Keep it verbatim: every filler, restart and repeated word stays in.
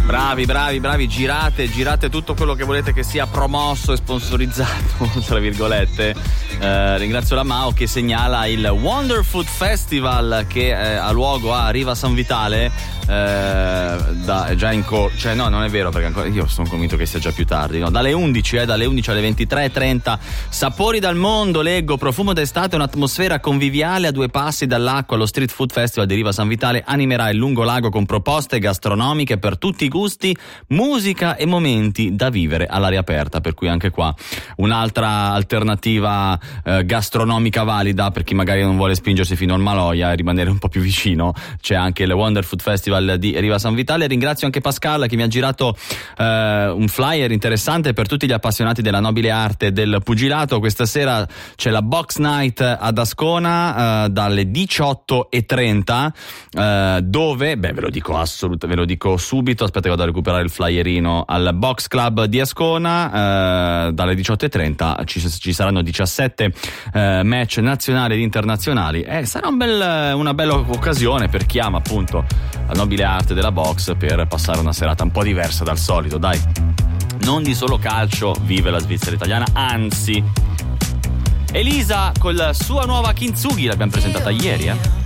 Bravi, bravi, bravi, girate, girate tutto quello che volete che sia promosso e sponsorizzato, tra virgolette. Eh, ringrazio la Mao che segnala il Wonder Food Festival che eh, ha luogo a Riva San Vitale. Eh, da, già in corso, cioè no, non è vero, perché ancora io sono convinto che sia già più tardi, no? Dalle undici, eh, dalle undici alle ventitré e trenta. Sapori dal mondo, leggo, profumo d'estate, un'atmosfera conviviale a due passi dall'acqua. Lo Street Food Festival di Riva San Vitale animerà il lungolago con proposte gastronomiche per tutti i gusti, musica e momenti da vivere all'aria aperta, per cui anche qua un'altra alternativa eh, gastronomica valida per chi magari non vuole spingersi fino al Maloja e rimanere un po' più vicino. C'è anche il Wonder Food Festival di Riva San Vitale. Ringrazio anche Pascal che mi ha girato eh, un flyer interessante per tutti gli appassionati della nobile arte del pugilato. Questa sera c'è la Box Night ad Ascona eh, dalle diciotto e trenta eh, dove, beh ve lo dico assolutamente, ve lo dico subito, aspetta che vado a recuperare il flyerino. Al Box Club di Ascona eh, dalle diciotto e trenta ci, ci saranno diciassette eh, match nazionali ed internazionali e eh, sarà un bel, una bella occasione per chi ama appunto la nobile arte della box per passare una serata un po' diversa dal solito, dai. Non di solo calcio vive la Svizzera italiana, anzi. Elisa con la sua nuova Kintsugi, l'abbiamo presentata ieri, eh.